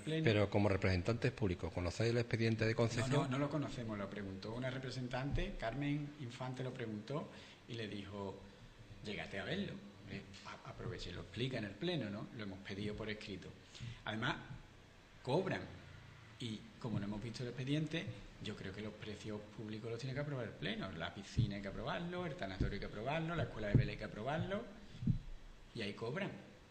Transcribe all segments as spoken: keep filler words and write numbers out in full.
Pleno. Pero como representantes públicos, ¿conocéis el expediente de concesión? No, no, no lo conocemos, lo preguntó una representante, Carmen Infante lo preguntó y le dijo, llégate a verlo. Eh, aproveche y lo explica en el Pleno, ¿no? Lo hemos pedido por escrito. Además, cobran. Y como no hemos visto el expediente, yo creo que los precios públicos los tiene que aprobar el Pleno. La piscina hay que aprobarlo, el tanatorio hay que aprobarlo, la escuela de Belén hay que aprobarlo. Y ahí cobran.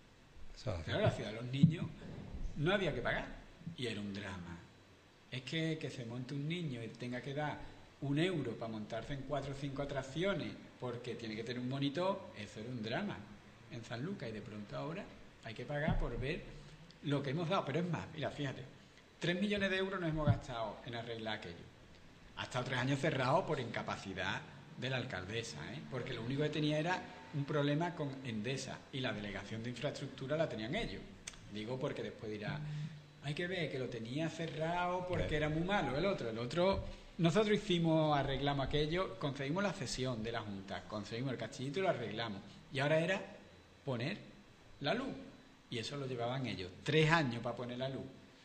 Claro, la ciudad de los niños no había que pagar. Y era un drama. Es que, que se monte un niño y tenga que dar un euro para montarse en cuatro o cinco atracciones porque tiene que tener un monitor, eso era un drama en San Lucas. Y de pronto ahora hay que pagar por ver lo que hemos dado. Pero es más, mira, fíjate, tres millones de euros nos hemos gastado en arreglar aquello. Ha estado tres años cerrado por incapacidad de la alcaldesa, ¿eh? Porque lo único que tenía era un problema con Endesa y la delegación de infraestructura la tenían ellos. Digo porque después dirá, hay que ver que lo tenía cerrado porque era muy malo el otro. El otro, nosotros hicimos, arreglamos aquello, conseguimos la cesión de la Junta, conseguimos el castillito y lo arreglamos. Y ahora era poner la luz. Y eso lo llevaban ellos, tres años para poner la luz.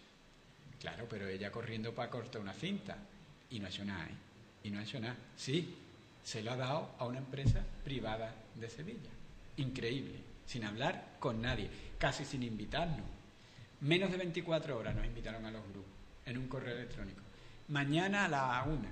Claro, pero ella corriendo para cortar una cinta. Y no ha hecho nada, ¿eh? Y no ha hecho nada. Sí, se lo ha dado a una empresa privada de Sevilla. Increíble. Sin hablar con nadie. Casi sin invitarnos. Menos de veinticuatro horas nos invitaron a los grupos. En un correo electrónico. Mañana a la una.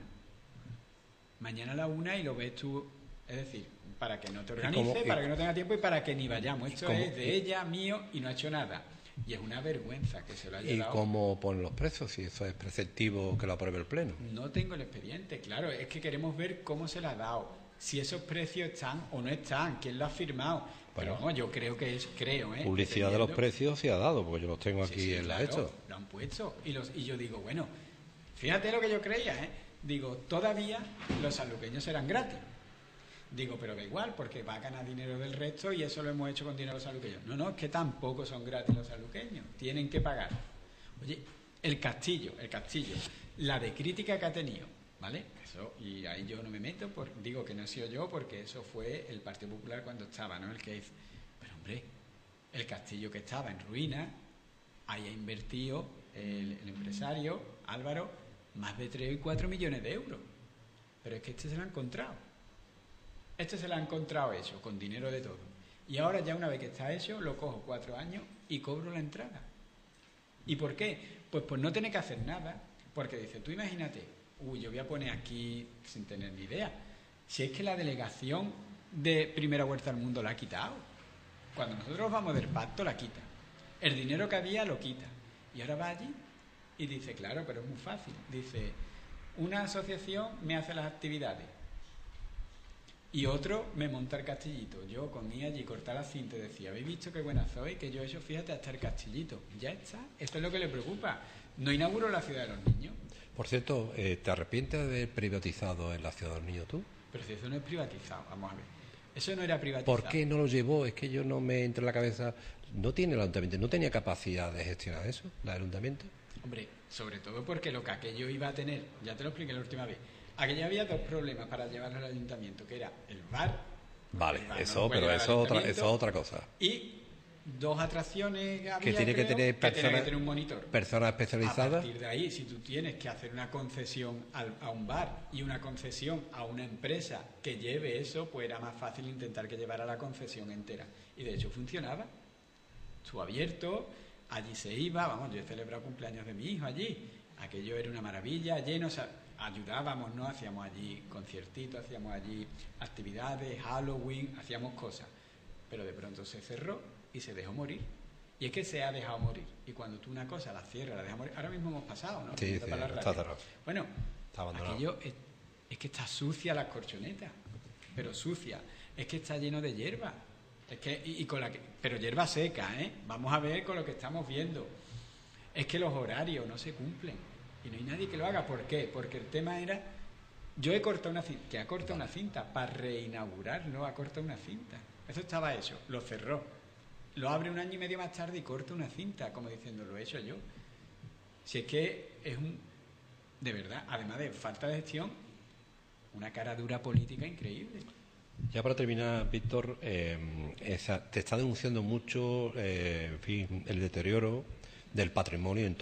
Mañana a la una y lo ves tú. Es decir, para que no te organices, para que no tenga tiempo y para que ni vayamos. Esto es de ella, mío, y no ha hecho nada. Y es una vergüenza que se lo haya ¿Y dado. cómo ponen los precios? Si eso es preceptivo que lo apruebe el Pleno. No tengo el expediente, claro. Es que queremos ver cómo se lo ha dado. Si esos precios están o no están. ¿Quién lo ha firmado? Bueno, pero no, yo creo que es, creo, ¿eh? Publicidad de los precios sí ha dado, porque yo los tengo aquí sí, sí, en claro, la hecho. Lo han puesto. Y, los, y yo digo, bueno, fíjate lo que yo creía, ¿eh? Digo, todavía los sanluqueños serán gratis. Digo, pero da igual, porque va a ganar dinero del resto y eso lo hemos hecho con dinero de los sanluqueños. No, no, es que tampoco son gratis los sanluqueños. Tienen que pagar. Oye, el castillo, el castillo, la de crítica que ha tenido, ¿vale? Eso, y ahí yo no me meto, por, digo que no he sido yo, porque eso fue el Partido Popular cuando estaba, ¿no? El que hizo. Pero hombre, el castillo que estaba en ruina, ahí ha invertido el, el empresario, Álvaro, más de tres y cuatro millones de euros. Pero es que este se lo ha encontrado. Este se lo ha encontrado hecho, con dinero de todo. Y ahora ya una vez que está hecho, lo cojo cuatro años y cobro la entrada. ¿Y por qué? Pues por no tener que hacer nada. Porque dice, tú imagínate, uy, yo voy a poner aquí sin tener ni idea. Si es que la delegación de Primera Huerta del Mundo la ha quitado. Cuando nosotros vamos del pacto, la quita. El dinero que había lo quita. Y ahora va allí y dice, claro, pero es muy fácil. Dice, una asociación me hace las actividades. Y otro me monta el castillito. Yo con ir allí cortar la cinta y decía, ¿habéis visto qué buena soy? Que yo he hecho, fíjate, hasta el castillito. Ya está. Esto es lo que le preocupa. No inauguro la ciudad de los niños. Por cierto, eh, ¿te arrepientes de haber privatizado en la ciudad de los niños tú? Pero si eso no es privatizado, vamos a ver. Eso no era privatizado. ¿Por qué no lo llevó? Es que yo no me entra en la cabeza. ¿No tiene el ayuntamiento? ¿No tenía capacidad de gestionar eso, el ayuntamiento? Hombre, sobre todo porque lo que aquello iba a tener, ya te lo expliqué la última vez. Aquello había dos problemas para llevarlo al ayuntamiento, que era el bar. Vale, el bar eso, no pero eso otra, eso es otra cosa. Y dos atracciones que, había, que tiene creo, que tener que personas, tenía que tener un monitor. Personas especializadas. A partir de ahí, si tú tienes que hacer una concesión al, a un bar y una concesión a una empresa que lleve eso, pues era más fácil intentar que llevara la concesión entera. Y de hecho funcionaba. Estuvo abierto, allí se iba, vamos, yo he celebrado cumpleaños de mi hijo allí. Aquello era una maravilla, lleno, o sea, ayudábamos, ¿no? Hacíamos allí conciertitos, hacíamos allí actividades, Halloween, hacíamos cosas. Pero de pronto se cerró y se dejó morir. Y es que se ha dejado morir. Y cuando tú una cosa la cierras, la dejas morir. Ahora mismo hemos pasado, ¿no? Sí, sí, está cerrado. Bueno, está abandonado. Aquello es, es que está sucia las corchonetas. Pero sucia. Es que está lleno de hierba. Es que, y, y con la que, pero hierba seca, ¿eh? Vamos a ver con lo que estamos viendo. Es que los horarios no se cumplen. Y no hay nadie que lo haga. ¿Por qué? Porque el tema era... Yo he cortado una cinta, que ha cortado una cinta, para reinaugurarlo, ha cortado una cinta. Eso estaba hecho, lo cerró. Lo abre un año y medio más tarde y corta una cinta, como diciendo, lo he hecho yo. Si es que es un... De verdad, además de falta de gestión, una cara dura política increíble. Ya para terminar, Víctor, eh, esa, te está denunciando mucho eh, en fin, el deterioro del patrimonio en